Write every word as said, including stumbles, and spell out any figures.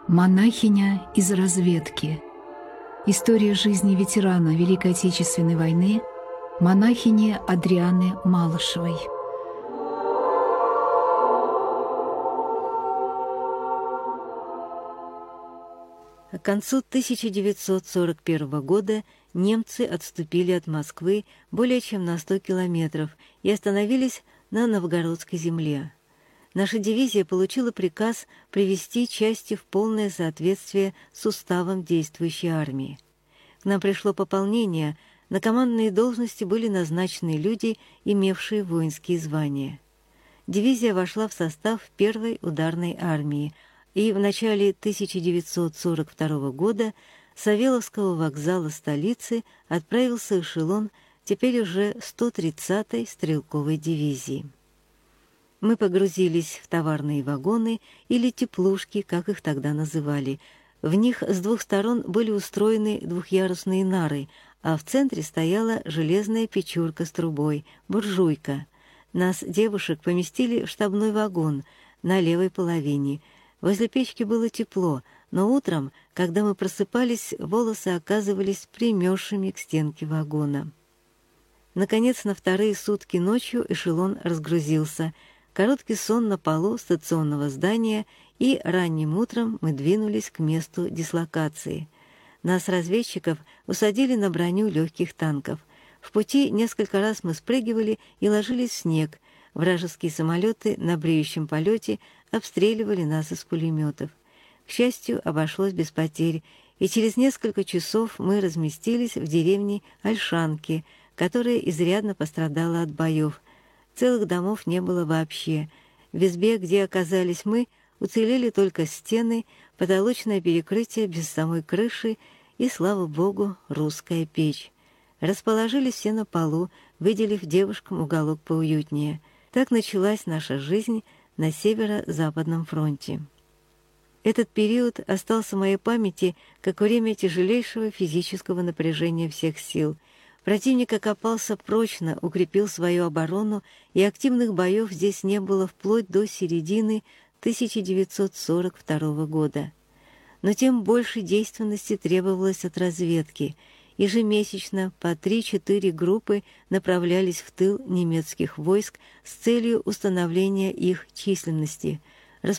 Монахиня из разведки. История жизни ветерана Великой Отечественной войны, монахини Адрианы Малышевой. К концу тысяча девятьсот сорок первого года немцы отступили от Москвы более чем на сто километров и остановились на Новгородской земле. Наша дивизия получила приказ привести части в полное соответствие с уставом действующей армии. К нам пришло пополнение, на командные должности были назначены люди, имевшие воинские звания. Дивизия вошла в состав первой ударной армии, и в начале тысяча девятьсот сорок второго года с Савеловского вокзала столицы отправился эшелон теперь уже сто тридцатой стрелковой дивизии. Мы погрузились в товарные вагоны или теплушки, как их тогда называли. В них с двух сторон были устроены двухъярусные нары, а в центре стояла железная печурка с трубой, буржуйка. Нас, девушек, поместили в штабной вагон на левой половине. Возле печки было тепло, но утром, когда мы просыпались, волосы оказывались примерзшими к стенке вагона. Наконец, на вторые сутки ночью эшелон разгрузился. Короткий сон на полу стационного здания, и ранним утром мы двинулись к месту дислокации. Нас, разведчиков, усадили на броню легких танков. В пути несколько раз мы спрыгивали и ложились в снег. Вражеские самолеты на бреющем полете обстреливали нас из пулеметов. К счастью, обошлось без потерь, и через несколько часов мы разместились в деревне Ольшанки, которая изрядно пострадала от боев. Целых домов не было вообще. В избе, где оказались мы, уцелели только стены, потолочное перекрытие без самой крыши и, слава богу, русская печь. Расположились все на полу, выделив девушкам уголок поуютнее. Так началась наша жизнь на Северо-Западном фронте. Этот период остался в моей памяти как время тяжелейшего физического напряжения всех сил. Противник окопался прочно, укрепил свою оборону, и активных боев здесь не было вплоть до середины тысяча девятьсот сорок второго года. Но тем больше действенности требовалось от разведки. Ежемесячно по три-четыре группы направлялись в тыл немецких войск с целью установления их численности –